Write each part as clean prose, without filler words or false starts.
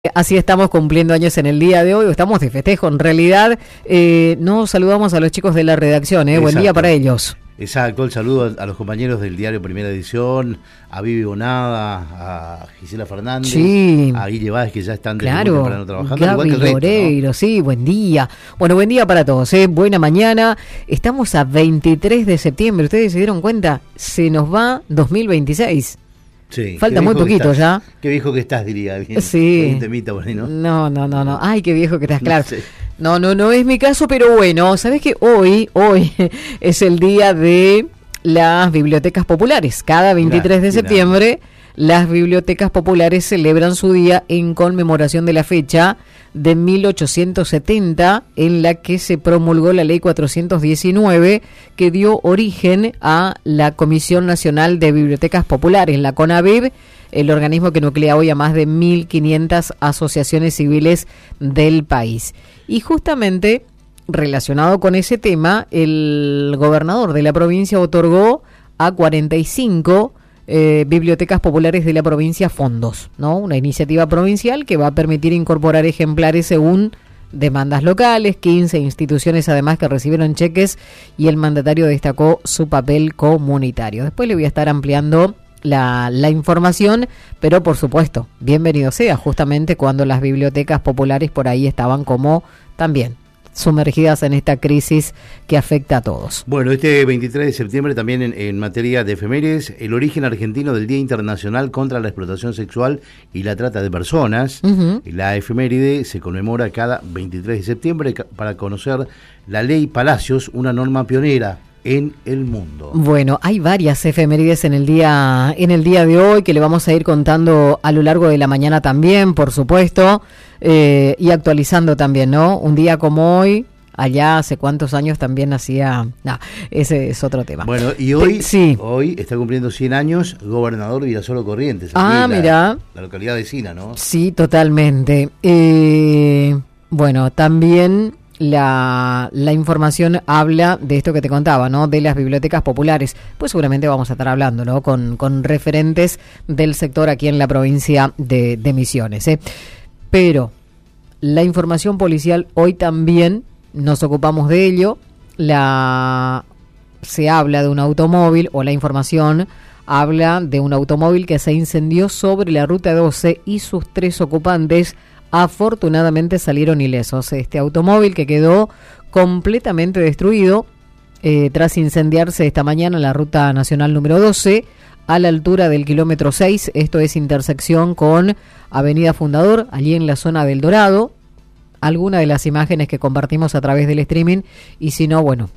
Así estamos cumpliendo años en el día de hoy, o estamos de festejo en realidad. Nos saludamos a los chicos de la redacción, buen día para ellos. Exacto, el saludo a los compañeros del diario Primera Edición, a Vivi Bonada, a Gisela Fernández, sí, a Guille Báez, que ya están desde claro, muy temprano trabajando, Gaby igual que el resto, Loreiro, ¿no? Sí, buen día. Bueno, buen día para todos, buena mañana. Estamos a 23 de septiembre, ¿ustedes se dieron cuenta? Se nos va 2026. Sí, falta muy poquito ya. Qué viejo que estás, diría alguien. Sí. Un temita por ahí, ¿no? No. Ay, qué viejo que estás, claro. Sí. No es mi caso, pero bueno, ¿sabés qué? Hoy es el día de las bibliotecas populares. Cada 23 de septiembre, las bibliotecas populares celebran su día en conmemoración de la fecha de 1870, en la que se promulgó la Ley 419, que dio origen a la Comisión Nacional de Bibliotecas Populares, la CONABIB, el organismo que nuclea hoy a más de 1.500 asociaciones civiles del país. Y justamente, relacionado con ese tema, el gobernador de la provincia otorgó a 45 bibliotecas populares de la provincia fondos, ¿no? Una iniciativa provincial que va a permitir incorporar ejemplares según demandas locales, 15 instituciones además que recibieron cheques, y el mandatario destacó su papel comunitario. Después le voy a estar ampliando la información, pero por supuesto, bienvenido sea, justamente cuando las bibliotecas populares por ahí estaban como también sumergidas en esta crisis que afecta a todos. Bueno, este 23 de septiembre también en materia de efemérides, el origen argentino del Día Internacional contra la Explotación Sexual y la Trata de Personas. La efeméride se conmemora cada 23 de septiembre para conocer la Ley Palacios, una norma pionera en el mundo. Bueno, hay varias efemérides en el día de hoy que le vamos a ir contando a lo largo de la mañana también, por supuesto, y actualizando también, ¿no? Un día como hoy, allá hace cuántos años también hacía... ese es otro tema. Bueno, y hoy, sí, hoy está cumpliendo 100 años Gobernador Virasoro Corrientes. Mirá. La localidad vecina, ¿no? Sí, totalmente. Bueno, también... La información habla de esto que te contaba, ¿no? De las bibliotecas populares. Pues seguramente vamos a estar hablando, ¿no? Con referentes del sector aquí en la provincia de Misiones, Pero la información policial, hoy también nos ocupamos de ello. Se habla de un automóvil, o la información habla de un automóvil que se incendió sobre la ruta 12 y sus 3 ocupantes afortunadamente salieron ilesos. Este automóvil que quedó completamente destruido tras incendiarse esta mañana en la ruta nacional número 12 a la altura del kilómetro 6, esto es intersección con Avenida Fundador, allí en la zona del Dorado. Alguna de las imágenes que compartimos a través del streaming, y si no, bueno,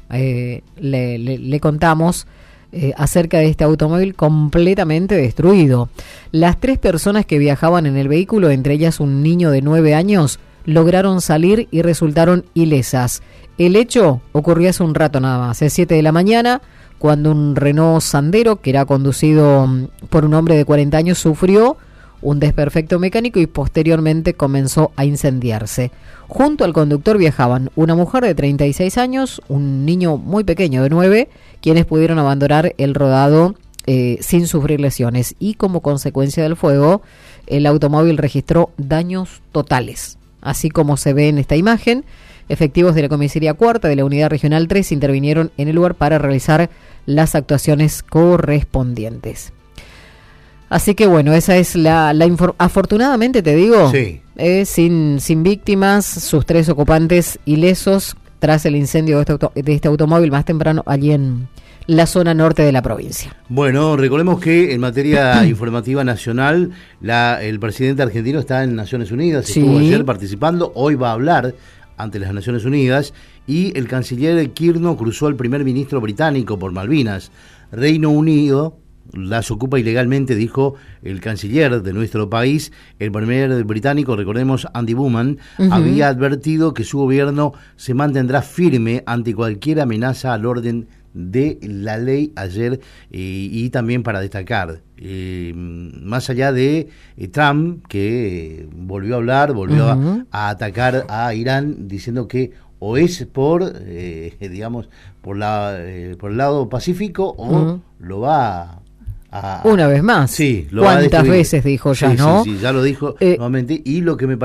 le contamos acerca de este automóvil completamente destruido. Las 3 personas que viajaban en el vehículo, entre ellas un niño de 9 años, lograron salir y resultaron ilesas. El hecho ocurrió hace un rato nada más, 7 de la mañana, cuando un Renault Sandero, que era conducido por un hombre de 40 años, sufrió un desperfecto mecánico y posteriormente comenzó a incendiarse. Junto al conductor viajaban una mujer de 36 años, un niño muy pequeño de 9, quienes pudieron abandonar el rodado sin sufrir lesiones. Y como consecuencia del fuego, el automóvil registró daños totales. Así como se ve en esta imagen, efectivos de la Comisaría Cuarta de la Unidad Regional 3 intervinieron en el lugar para realizar las actuaciones correspondientes. Así que bueno, esa es afortunadamente te digo, sí. Sin víctimas, sus 3 ocupantes ilesos tras el incendio de este automóvil más temprano allí en la zona norte de la provincia. Bueno, recordemos que en materia informativa nacional, el presidente argentino está en Naciones Unidas, estuvo ayer participando, hoy va a hablar ante las Naciones Unidas, y el canciller Kirno cruzó al primer ministro británico por Malvinas. Reino Unido las ocupa ilegalmente, dijo el canciller de nuestro país. El primer británico, recordemos, Andy Burnham, había advertido que su gobierno se mantendrá firme ante cualquier amenaza al orden de la ley ayer, y también para destacar, más allá de Trump, que volvió a hablar, volvió a atacar a Irán, diciendo que o es por el lado pacífico, o lo va Una vez más. Sí, ¿Cuántas veces dijo ya, sí, no? Sí, ya lo dijo nuevamente. Y lo que me